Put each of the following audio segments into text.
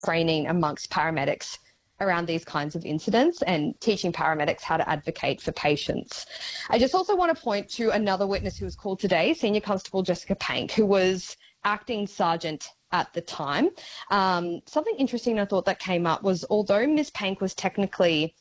training amongst paramedics around these kinds of incidents and teaching paramedics how to advocate for patients. I just also want to point to another witness who was called today, Senior Constable Jessica Pank, who was acting sergeant at the time. Something interesting I thought that came up was, although Ms. Pank was technically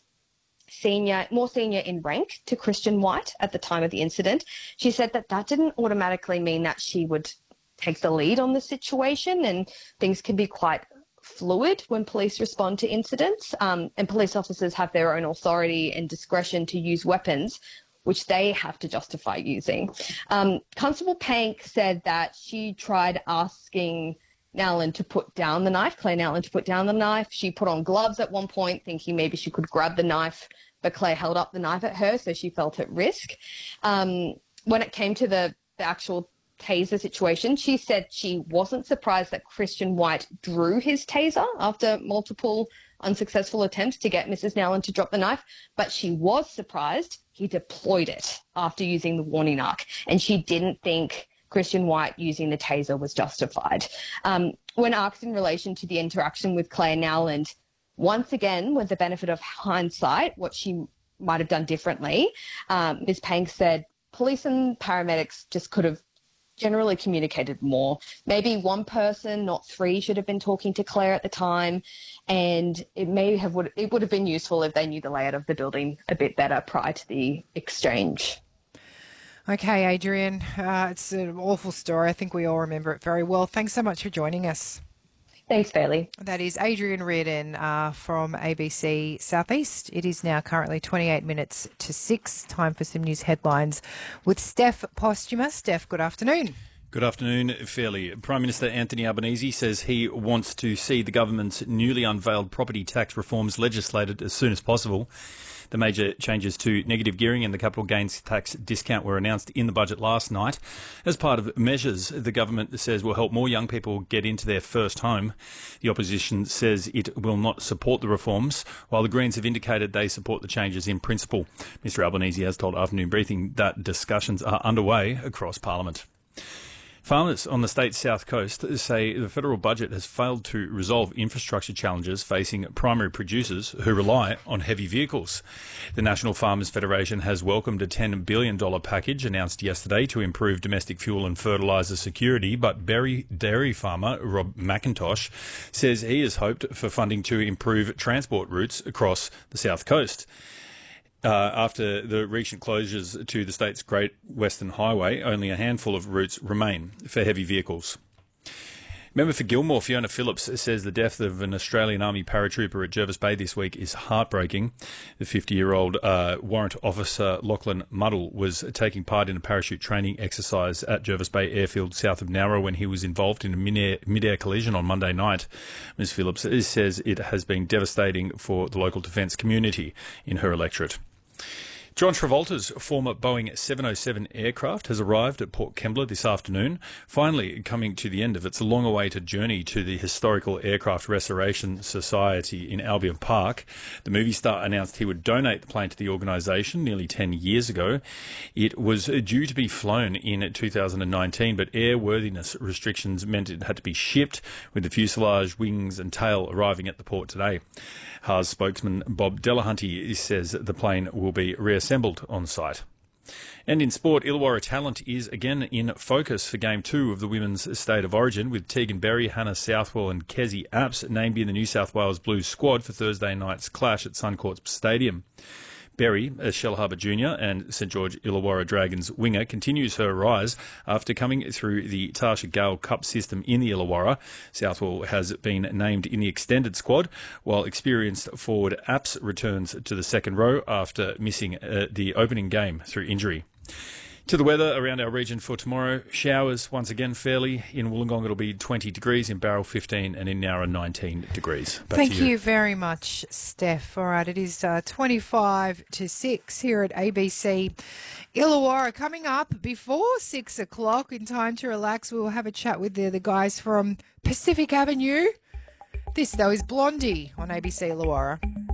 more senior in rank to Christian White at the time of the incident, she said that didn't automatically mean that she would take the lead on the situation, and things can be quite fluid when police respond to incidents, and police officers have their own authority and discretion to use weapons which they have to justify using. Constable Pank said that she tried asking Nowlan to put down the knife, Claire Nowlan to put down the knife. She put on gloves at one point, thinking maybe she could grab the knife, but Claire held up the knife at her, so she felt at risk. When it came to the actual taser situation, she said she wasn't surprised that Christian White drew his taser after multiple unsuccessful attempts to get Mrs. Nowlan to drop the knife, but she was surprised he deployed it after using the warning arc, and she didn't think Christian White using the taser was justified. When asked in relation to the interaction with Claire Nowlan, once again, with the benefit of hindsight, what she might have done differently, Ms. Pank said police and paramedics just could have generally communicated more. Maybe one person, not three, should have been talking to Claire at the time, and it would have been useful if they knew the layout of the building a bit better prior to the exchange. Okay, Adrian, it's an awful story. I think we all remember it very well. Thanks so much for joining us. Thanks, Bailey. That is Adrian Reardon from ABC Southeast. It is now currently 28 minutes to 6. Time for some news headlines with Steph Postuma. Steph, good afternoon. Good afternoon, Fairly. Prime Minister Anthony Albanese says he wants to see the government's newly unveiled property tax reforms legislated as soon as possible. The major changes to negative gearing and the capital gains tax discount were announced in the budget last night. As part of measures the government says will help more young people get into their first home. The opposition says it will not support the reforms, while the Greens have indicated they support the changes in principle. Mr Albanese has told Afternoon Briefing that discussions are underway across Parliament. Farmers on the state's south coast say the federal budget has failed to resolve infrastructure challenges facing primary producers who rely on heavy vehicles. The National Farmers Federation has welcomed a $10 billion package announced yesterday to improve domestic fuel and fertiliser security, but Berry dairy farmer Rob McIntosh says he has hoped for funding to improve transport routes across the south coast. After the recent closures to the state's Great Western Highway, only a handful of routes remain for heavy vehicles. Member for Gilmore, Fiona Phillips, says the death of an Australian Army paratrooper at Jervis Bay this week is heartbreaking. The 50-year-old warrant officer Lachlan Muddle was taking part in a parachute training exercise at Jervis Bay Airfield south of Nowra when he was involved in a mid-air collision on Monday night. Ms Phillips says it has been devastating for the local defence community in her electorate. John Travolta's former Boeing 707 aircraft has arrived at Port Kembla this afternoon, finally coming to the end of its long-awaited journey to the Historical Aircraft Restoration Society in Albion Park. The movie star announced he would donate the plane to the organisation nearly 10 years ago. It was due to be flown in 2019, but airworthiness restrictions meant it had to be shipped, with the fuselage, wings and tail arriving at the port today. Haas spokesman Bob Delahunty says the plane will be reassembled on site. And in sport, Illawarra talent is again in focus for Game 2 of the Women's State of Origin, with Tegan Berry, Hannah Southwell and Kezzy Apps named in the New South Wales Blues squad for Thursday night's clash at Suncorp Stadium. Berry, a Shellharbour junior and St George Illawarra Dragons winger, continues her rise after coming through the Tarsha Gale Cup system in the Illawarra. Southwell has been named in the extended squad, while experienced forward Apps returns to the second row after missing the opening game through injury. To the weather around our region for tomorrow, showers once again fairly. In Wollongong it'll be 20 degrees, in Barrel 15 and in Nowra 19 degrees. Thank you very much, Steph. All right, it is 25 to 6 here at ABC Illawarra. Coming up before 6 o'clock, in Time to Relax, we will have a chat with the guys from Pacific Avenue. This, though, is Blondie on ABC Illawarra.